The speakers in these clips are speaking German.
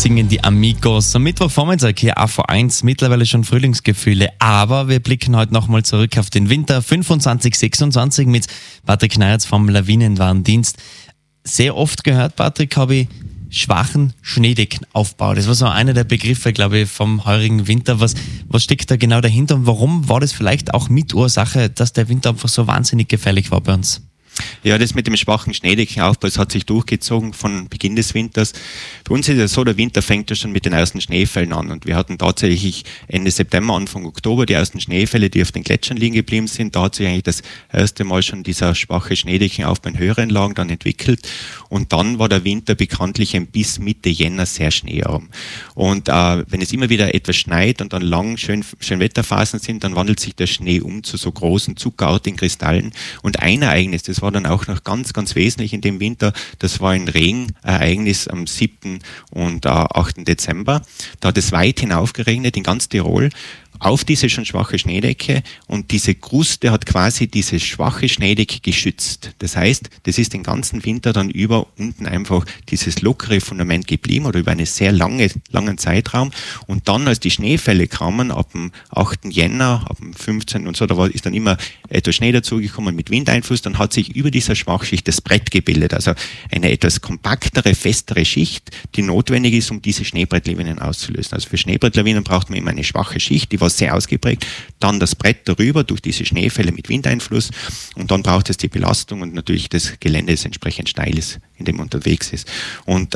singen die Amigos. Am Mittwochvormittag hier AV1, mittlerweile schon Frühlingsgefühle, aber wir blicken heute nochmal zurück auf den Winter 25, 26 mit Patrick Neiertz vom Lawinenwarndienst. Sehr oft gehört, Patrick, habe ich schwachen Schneedeckenaufbau. Das war so einer der Begriffe, glaube ich, vom heurigen Winter. Was steckt da genau dahinter und warum war das vielleicht auch Mitursache, dass der Winter einfach so wahnsinnig gefährlich war bei uns? Ja, das mit dem schwachen Schneedeckenaufbau, das hat sich durchgezogen von Beginn des Winters. Bei uns ist es so, der Winter fängt ja schon mit den ersten Schneefällen an und wir hatten tatsächlich Ende September, Anfang Oktober die ersten Schneefälle, die auf den Gletschern liegen geblieben sind. Da hat sich eigentlich das erste Mal schon dieser schwache Schneedeckenaufbau in höheren Lagen dann entwickelt und dann war der Winter bekanntlich bis Mitte Jänner sehr schneearm. Und wenn es immer wieder etwas schneit und dann lang schön Wetterphasen sind, dann wandelt sich der Schnee um zu so großen, zuckerartigen Kristallen. Und ein Ereignis, das war dann auch noch ganz, ganz wesentlich in dem Winter, das war ein Regenereignis am 7. und 8. Dezember. Da hat es weit hinauf geregnet in ganz Tirol auf diese schon schwache Schneedecke und diese Kruste hat quasi diese schwache Schneedecke geschützt. Das heißt, das ist den ganzen Winter dann über unten einfach dieses lockere Fundament geblieben oder über einen sehr langen Zeitraum und dann, als die Schneefälle kamen, ab dem 8. Jänner, ab dem 15. und so, ist dann immer etwas Schnee dazugekommen mit Windeinfluss, dann hat sich über dieser Schwachschicht das Brett gebildet, also eine etwas kompaktere, festere Schicht, die notwendig ist, um diese Schneebrettlawinen auszulösen. Also für Schneebrettlawinen braucht man immer eine schwache Schicht, die war sehr ausgeprägt, dann das Brett darüber durch diese Schneefälle mit Windeinfluss und dann braucht es die Belastung und natürlich das Gelände, das entsprechend steil ist, in dem man unterwegs ist. Und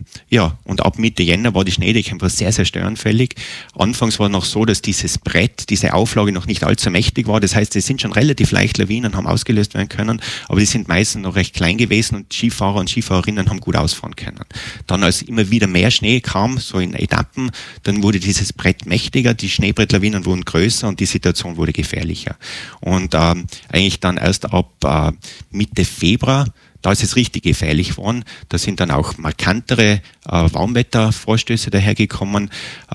und ab Mitte Jänner war die Schneedecke einfach sehr, sehr störanfällig. Anfangs war noch so, dass dieses Brett, diese Auflage noch nicht allzu mächtig war. Das heißt, es sind schon relativ leicht Lawinen, haben ausgelöst werden können, aber die sind meistens noch recht klein gewesen und Skifahrer und Skifahrerinnen haben gut ausfahren können. Dann, als immer wieder mehr Schnee kam, so in Etappen, dann wurde dieses Brett mächtiger, die Schneebrettlawinen wurden größer und die Situation wurde gefährlicher. Und eigentlich dann erst ab Mitte Februar, da ist es richtig gefährlich geworden. Da sind dann auch markantere Warmwettervorstöße dahergekommen,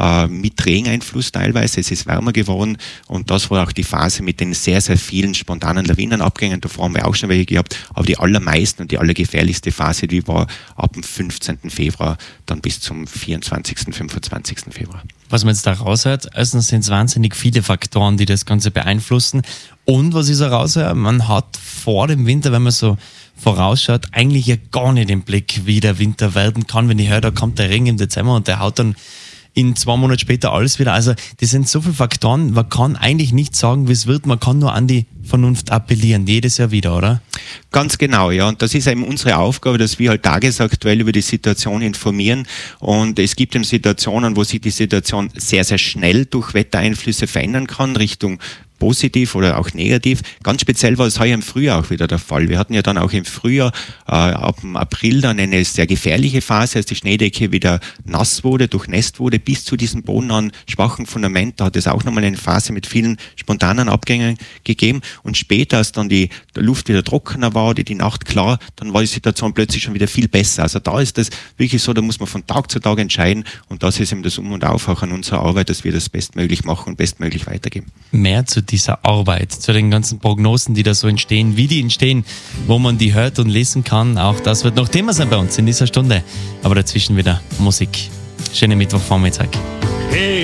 mit Regeneinfluss teilweise. Es ist wärmer geworden und das war auch die Phase mit den sehr, sehr vielen spontanen Lawinenabgängen. Davor haben wir auch schon welche gehabt, aber die allermeisten und die allergefährlichste Phase, die war ab dem 15. Februar dann bis zum 24., 25. Februar. Was man jetzt da raushört, erstens sind es wahnsinnig viele Faktoren, die das Ganze beeinflussen. Und was ich so raushöre, man hat vor dem Winter, wenn man so vorausschaut, eigentlich ja gar nicht im Blick, wie der Winter werden kann. Wenn ich höre, da kommt der Regen im Dezember und der haut dann in 2 Monate später alles wieder. Also das sind so viele Faktoren, man kann eigentlich nicht sagen, wie es wird, man kann nur an die Vernunft appellieren, jedes Jahr wieder, oder? Ganz genau, ja. Und das ist eben unsere Aufgabe, dass wir halt tagesaktuell über die Situation informieren. Und es gibt eben Situationen, wo sich die Situation sehr, sehr schnell durch Wettereinflüsse verändern kann, Richtung positiv oder auch negativ. Ganz speziell war es heuer im Frühjahr auch wieder der Fall. Wir hatten ja dann auch im Frühjahr ab dem April dann eine sehr gefährliche Phase, als die Schneedecke wieder nass wurde, durchnässt wurde, bis zu diesem bodennahen schwachen Fundament. Da hat es auch nochmal eine Phase mit vielen spontanen Abgängen gegeben. Und später, als dann die Luft wieder trockener war, die Nacht klar, dann war die Situation plötzlich schon wieder viel besser. Also da ist das wirklich so, da muss man von Tag zu Tag entscheiden. Und das ist eben das Um und Auf auch an unserer Arbeit, dass wir das bestmöglich machen und bestmöglich weitergeben. Mehr zu dieser Arbeit, zu den ganzen Prognosen, die da so entstehen, wie die entstehen, wo man die hört und lesen kann. Auch das wird noch Thema sein bei uns in dieser Stunde. Aber dazwischen wieder Musik. Schönen Mittwochvormittag. Hey.